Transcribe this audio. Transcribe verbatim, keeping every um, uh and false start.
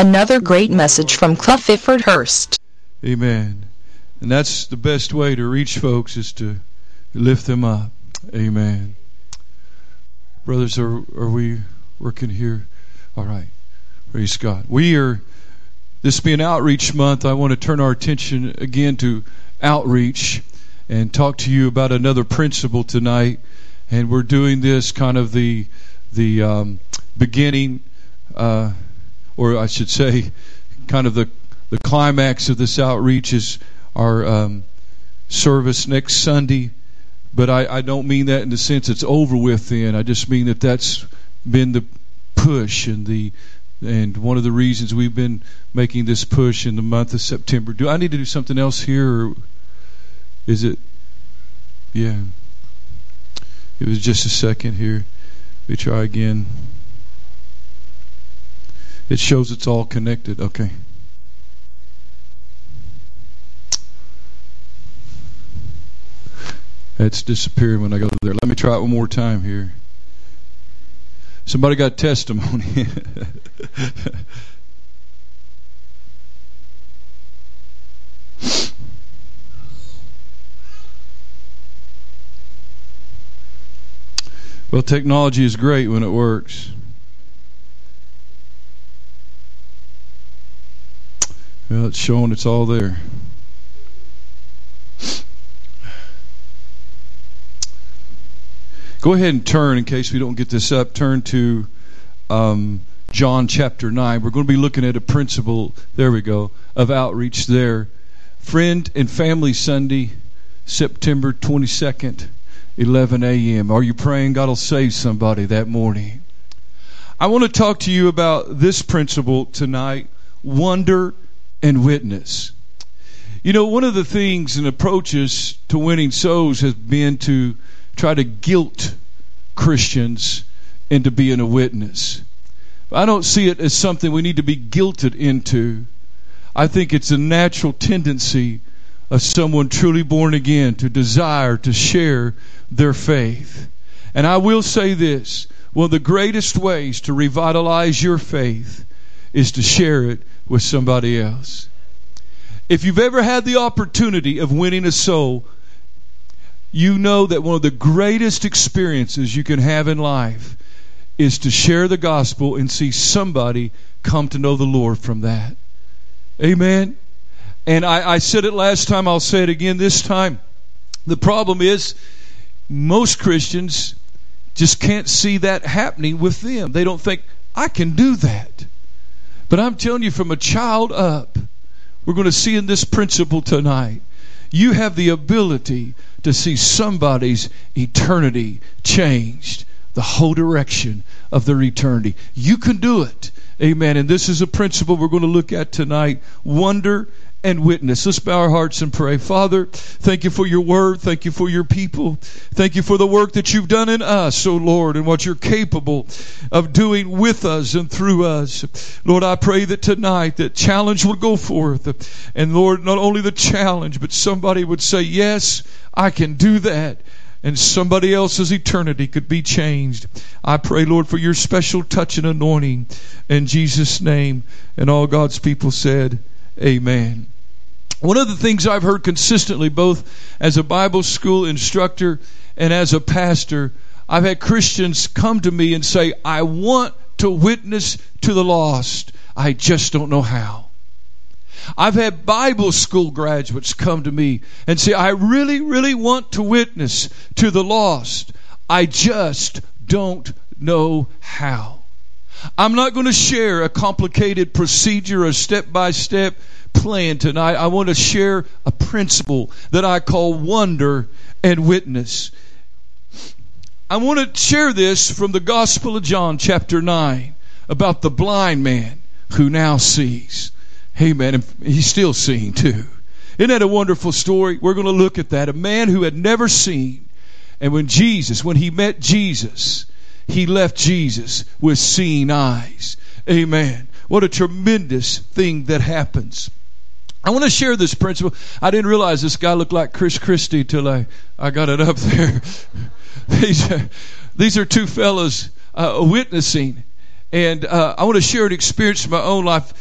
Another great message from Clifford Hurst. Amen. And that's the best way to reach folks, is to lift them up. Amen. Brothers, are are we working here? All right. Praise God. We are, this being Outreach Month, I want to turn our attention again to outreach and talk to you about another principle tonight. And we're doing this kind of the the um, beginning, uh, or I should say, kind of the the climax of this outreach is our um, service next Sunday. But I, I don't mean that in the sense it's over with then. I just mean that that's been the push and the and one of the reasons we've been making this push in the month of September. Do I need to do something else here, or is it? Yeah. It was just a second here. Let me try again. It shows it's all connected. Okay. It's disappeared when I go there. Let me try it one more time here. Somebody got testimony. Well, technology is great when it works. Well, it's showing it's all there. Go ahead and turn, in case we don't get this up, turn to um, John chapter nine. We're going to be looking at a principle, there we go, of outreach there. Friend and Family Sunday, September twenty-second, eleven a.m. Are you praying God will save somebody that morning? I want to talk to you about this principle tonight, wonder and witness. You know, one of the things and approaches to winning souls has been to try to guilt Christians into being a witness. I don't see it as something we need to be guilted into. I think it's a natural tendency of someone truly born again to desire to share their faith. And I will say this, one of the greatest ways to revitalize your faith is to share it with somebody else. If you've ever had the opportunity of winning a soul, you know that one of the greatest experiences you can have in life is to share the gospel and see somebody come to know the Lord from that. Amen. And I, I said it last time, I'll say it again this time. The problem is most Christians just can't see that happening with them. They don't think, I can do that. But I'm telling you, from a child up, we're going to see in this principle tonight, you have the ability to see somebody's eternity changed, the whole direction of their eternity. You can do it. Amen. And this is a principle we're going to look at tonight. Wonder and witness. Let's bow our hearts and pray. Father, thank you for your word. Thank you for your people. Thank you for the work that you've done in us, oh Lord, and what you're capable of doing with us and through us. Lord, I pray that tonight that challenge would go forth. And Lord, not only the challenge, but somebody would say, yes, I can do that. And somebody else's eternity could be changed. I pray, Lord, for your special touch and anointing in Jesus' name. And all God's people said, amen. One of the things I've heard consistently, both as a Bible school instructor and as a pastor, I've had Christians come to me and say, I want to witness to the lost. I just don't know how. I've had Bible school graduates come to me and say, I really, really want to witness to the lost. I just don't know how. I'm not going to share a complicated procedure, a step-by-step plan tonight. I want to share a principle that I call wonder and witness. I want to share this from the Gospel of John, chapter nine, about the blind man who now sees. Amen. And he's still seeing too. Isn't that a wonderful story? We're going to look at that. A man who had never seen. And when Jesus, when he met Jesus, he left Jesus with seeing eyes. Amen. What a tremendous thing that happens. I want to share this principle. I didn't realize this guy looked like Chris Christie till I, I got it up there. these, are, these are two fellows uh, witnessing. And uh, I want to share an experience in my own life.